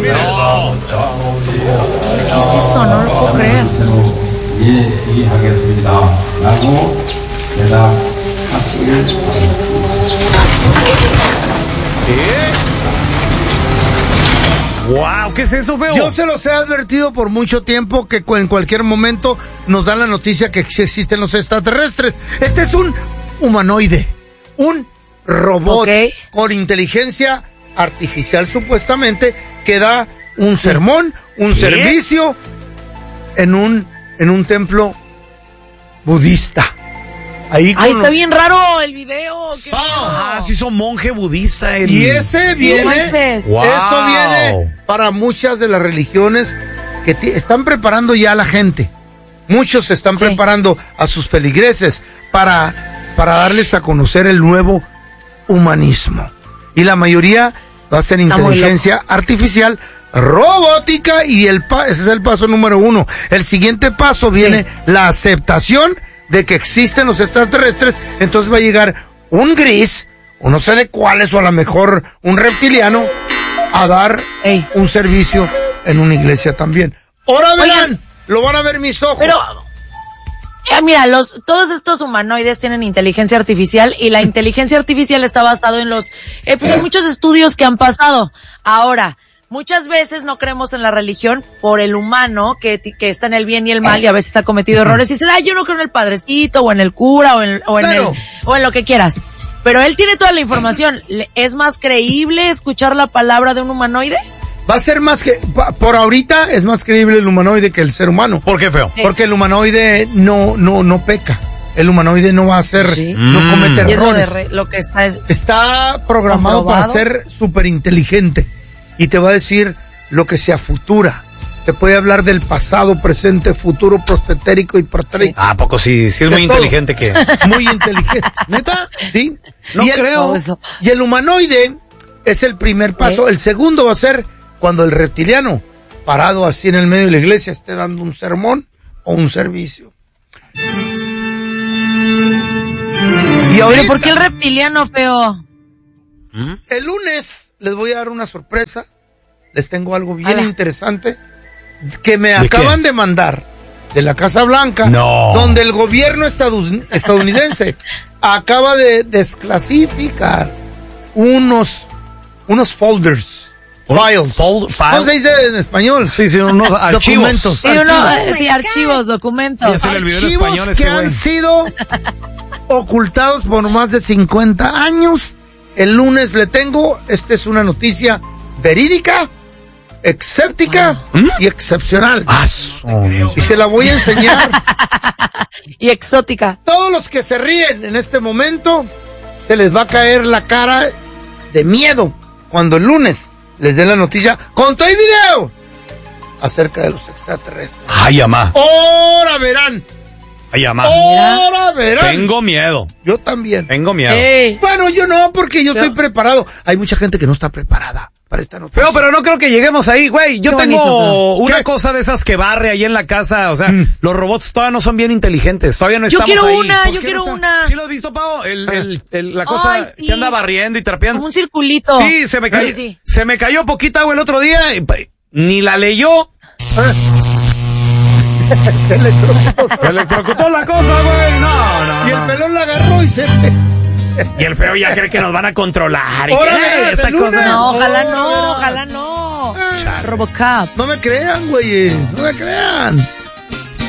¿Qué es eso? No lo puedo creer. ¡Wow! ¿Qué es eso, feo? Yo se los he advertido por mucho tiempo que en cualquier momento nos dan la noticia que existen los extraterrestres. Este es un humanoide, un robot con inteligencia artificial supuestamente que da un sermón, un servicio en un templo budista. Ahí está bien raro el video. Sí son monje budista. Y ese viene, wow. Eso viene para muchas de las religiones que están preparando ya a la gente. Muchos se están preparando a sus feligreses para darles a conocer el nuevo humanismo. Y la mayoría va a ser inteligencia artificial, robótica, y ese es el paso número 1. El siguiente paso viene la aceptación de que existen los extraterrestres. Entonces va a llegar un gris, o no sé de cuáles, o a lo mejor un reptiliano, a dar un servicio en una iglesia también. Ahora verán, lo van a ver mis ojos. Pero, mira, todos estos humanoides tienen inteligencia artificial, y la inteligencia artificial está basado en en muchos estudios que han pasado. Ahora, muchas veces no creemos en la religión por el humano que está en el bien y el mal, y a veces ha cometido errores y dice, yo no creo en el padrecito o en el cura o en lo que quieras. Pero él tiene toda la información. ¿Es más creíble escuchar la palabra de un humanoide? Va a ser más que, por ahorita es más creíble el humanoide que el ser humano. ¿Por qué, feo? Sí. Porque el humanoide no peca. El humanoide no va a hacer, no comete errores. Lo que está programado para ser súper inteligente. Y te va a decir lo que se afutura. Te puede hablar del pasado, presente, futuro, prostetérico y pretérico. ¿A poco sí es muy inteligente que? Muy inteligente. ¿Neta? Sí. No creo. Y el humanoide es el primer paso. El segundo va a ser cuando el reptiliano, parado así en el medio de la iglesia, esté dando un sermón o un servicio. Y ahora, ¿por qué el reptiliano, feo? El lunes les voy a dar una sorpresa. Les tengo algo bien interesante que me acaban de mandar de la Casa Blanca, donde el gobierno estadounidense acaba de desclasificar unos folders. Files. ¿Cómo se dice en español? Sí, unos archivos. Documentos. Archivos, documentos. Archivos que han sido ocultados por más de 50 años. El lunes le tengo, esta es una noticia verídica, escéptica y excepcional. Y se la voy a enseñar. Y exótica. Todos los que se ríen en este momento, se les va a caer la cara de miedo cuando el lunes les dé la noticia con todo el video acerca de los extraterrestres. ¡Ay, amá! ¡Ahora verán! ¡Ay, amá! ¡Ahora verán! Tengo miedo. Yo también. Tengo miedo. Bueno, yo no, porque yo estoy preparado. Hay mucha gente que no está preparada para esta noticia. Pero no creo que lleguemos ahí, güey. Yo tengo una cosa de esas que barre ahí en la casa. O sea, los robots todavía no son bien inteligentes. Todavía no estamos ahí. Yo quiero una. ¿Sí lo has visto, Pau? La cosa que anda barriendo y trapeando. Como un circulito. Sí, se me cayó. Sí. Se me cayó poquita agua el otro día. Ni la leyó. Se electrocutó la cosa, güey. No. Y el pelón la agarró y se... Y el feo ya cree que nos van a controlar. ¿Y qué? Esa cosa. No, ojalá no. Robocop. No me crean, güey. No me crean.